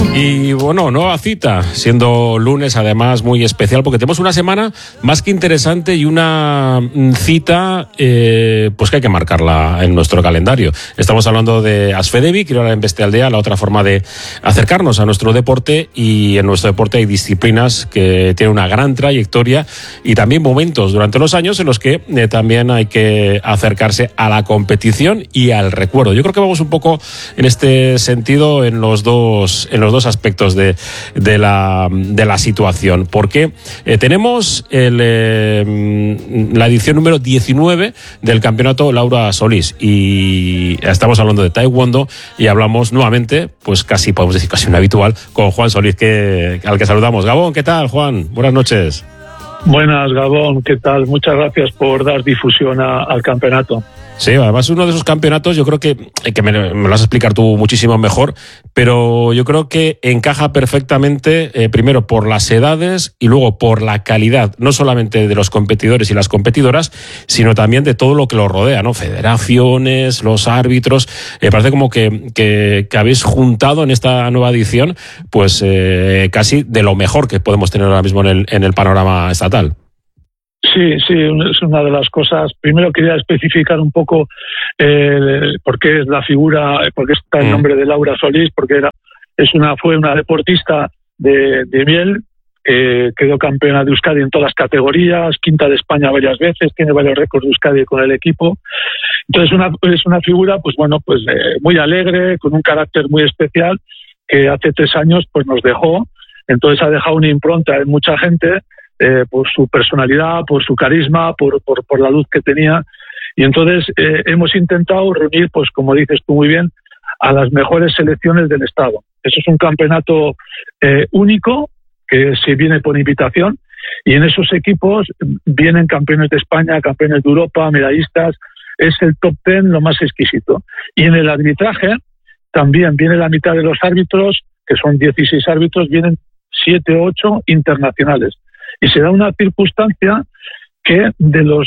Y bueno, nueva cita, siendo lunes además muy especial, porque tenemos una semana más que interesante y una cita pues que hay que marcarla en nuestro calendario. Estamos hablando de Asfedevi, quiero hablar en Bestealdea, la otra forma de acercarnos a nuestro deporte, y en nuestro deporte hay disciplinas que tienen una gran trayectoria y también momentos durante los años en los que también hay que acercarse a la competición y al recuerdo. Yo creo que vamos un poco en este sentido en los dos aspectos de la situación, porque tenemos la edición número 19 del campeonato Laura Solís, y estamos hablando de taekwondo y hablamos nuevamente, pues casi podemos decir casi un habitual, con Juan Solís, al que saludamos. Gabón, ¿qué tal, Juan? Buenas noches. Buenas, Gabón, ¿qué tal? Muchas gracias por dar difusión al campeonato. Sí, además uno de esos campeonatos, yo creo que me lo vas a explicar tú muchísimo mejor, pero yo creo que encaja perfectamente, primero por las edades y luego por la calidad, no solamente de los competidores y las competidoras, sino también de todo lo que los rodea, ¿no? Federaciones, los árbitros. Parece como que habéis juntado en esta nueva edición, pues casi de lo mejor que podemos tener ahora mismo en el panorama estatal. Sí, es una de las cosas. Primero quería especificar un poco por qué es la figura, por qué está el nombre de Laura Solís, porque fue una deportista de Miel, quedó campeona de Euskadi en todas las categorías, quinta de España varias veces, tiene varios récords de Euskadi con el equipo. Entonces es una figura, pues bueno, pues muy alegre, con un carácter muy especial, que hace 3 años pues nos dejó. Entonces ha dejado una impronta en mucha gente, por su personalidad, por su carisma, por la luz que tenía. Y entonces hemos intentado reunir, pues como dices tú muy bien, a las mejores selecciones del Estado. Eso es un campeonato único, que se viene por invitación, y en esos equipos vienen campeones de España, campeones de Europa, medallistas. Es el top 10 lo más exquisito. Y en el arbitraje también viene la mitad de los árbitros, que son 16 árbitros, vienen 7 o 8 internacionales. Y se da una circunstancia que de los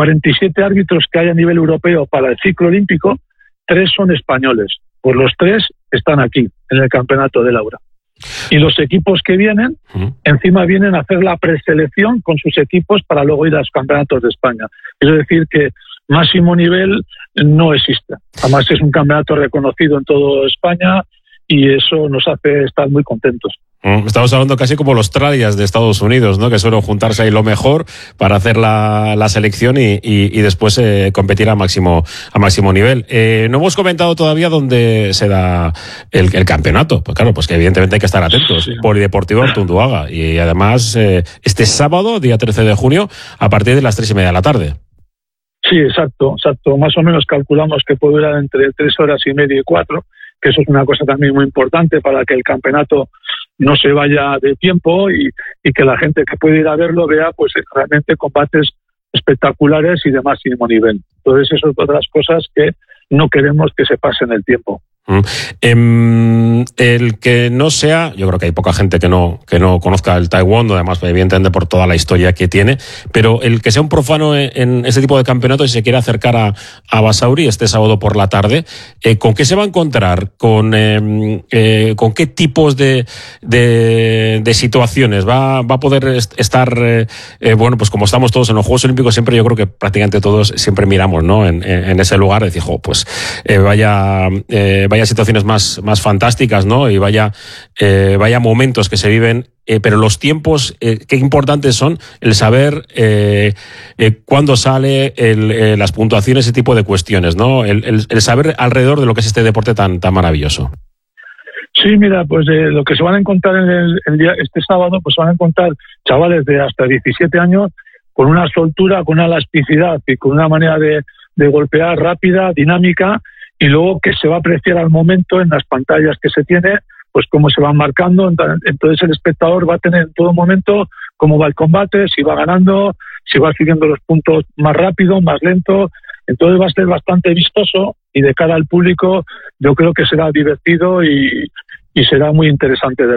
47 árbitros que hay a nivel europeo para el ciclo olímpico, 3 son españoles. Pues los 3 están aquí, en el campeonato de Laura. Y los equipos que vienen, encima vienen a hacer la preselección con sus equipos para luego ir a los campeonatos de España. Es decir, que máximo nivel no existe. Además es un campeonato reconocido en toda España y eso nos hace estar muy contentos. Estamos hablando casi como los Tradias de Estados Unidos, ¿no? Que suelen juntarse ahí lo mejor para hacer la selección y después competir a máximo nivel. No hemos comentado todavía dónde se da el campeonato. Pues claro, pues que evidentemente hay que estar atentos. Sí. Polideportivo Artunduaga. Y además este sábado, día 13 de junio, a partir de las 3:30 de la tarde. Sí, exacto. Más o menos calculamos que puede durar entre 3 horas y media y 4, que eso es una cosa también muy importante para que el campeonato no se vaya de tiempo y que la gente que puede ir a verlo vea pues realmente combates espectaculares y de máximo nivel. Entonces eso es otra de las cosas que no queremos que se pase en el tiempo. El que no sea, yo creo que hay poca gente que no conozca el taekwondo, además evidentemente por toda la historia que tiene, pero el que sea un profano en ese tipo de campeonato y se quiere acercar a Basauri este sábado por la tarde, ¿con qué se va a encontrar? ¿Con qué tipos de situaciones va a poder estar? Bueno, pues como estamos todos en los Juegos Olímpicos, siempre yo creo que prácticamente todos siempre miramos, ¿no? En ese lugar, decir, pues vaya situaciones más fantásticas, ¿no? Y vaya momentos que se viven, pero los tiempos, qué importantes son el saber cuándo sale las puntuaciones, ese tipo de cuestiones, ¿no? El saber alrededor de lo que es este deporte tan maravilloso. Sí, mira, pues lo que se van a encontrar este sábado, pues se van a encontrar chavales de hasta 17 años con una soltura, con una elasticidad y con una manera de golpear rápida, dinámica, y luego que se va a apreciar al momento en las pantallas que se tiene, pues cómo se van marcando. Entonces el espectador va a tener en todo momento cómo va el combate, si va ganando, si va siguiendo los puntos más rápido, más lento. Entonces va a ser bastante vistoso y de cara al público yo creo que será divertido y será muy interesante de ver.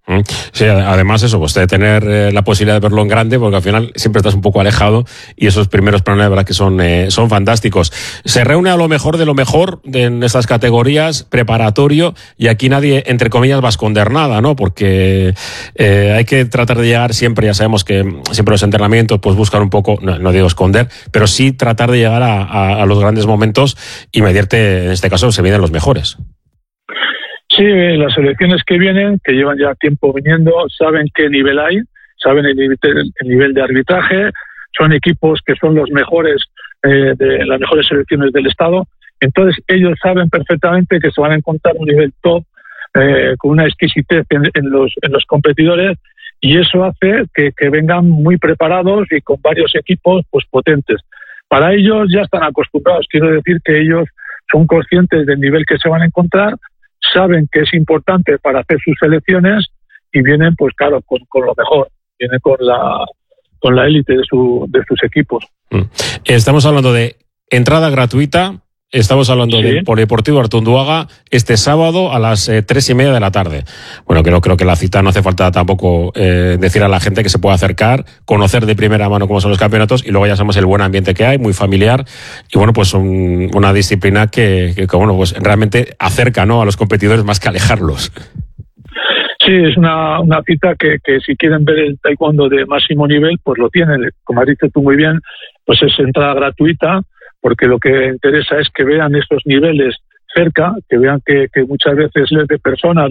Sí, además eso, pues de tener la posibilidad de verlo en grande, porque al final siempre estás un poco alejado y esos primeros planes, la verdad, que son fantásticos. Se reúne a lo mejor de lo mejor en estas categorías, preparatorio, y aquí nadie, entre comillas, va a esconder nada, ¿no? Porque hay que tratar de llegar siempre, ya sabemos que siempre los entrenamientos pues buscan un poco, no digo esconder, pero sí tratar de llegar a los grandes momentos y medirte, en este caso, se miden los mejores. Sí, las selecciones que vienen, que llevan ya tiempo viniendo, saben qué nivel hay, saben el nivel de arbitraje, son equipos que son los mejores, de las mejores selecciones del Estado, entonces ellos saben perfectamente que se van a encontrar un nivel top, con una exquisitez en los competidores, y eso hace que vengan muy preparados y con varios equipos pues potentes. Para ellos ya están acostumbrados, quiero decir que ellos son conscientes del nivel que se van a encontrar, saben que es importante para hacer sus selecciones y vienen, pues claro, con lo mejor, vienen con la élite de sus equipos. Estamos hablando de entrada gratuita, estamos hablando del Polideportivo Artunduaga este sábado a las 3:30 de la tarde. Bueno, creo que la cita no hace falta tampoco decir a la gente que se puede acercar, conocer de primera mano cómo son los campeonatos, y luego ya sabemos el buen ambiente que hay, muy familiar, y bueno, pues una disciplina que bueno, pues realmente acerca, ¿no?, a los competidores más que alejarlos. Sí, es una cita que si quieren ver el taekwondo de máximo nivel, pues lo tienen. Como has dicho tú muy bien, pues es entrada gratuita, porque lo que interesa es que vean estos niveles cerca, que vean que muchas veces les de personas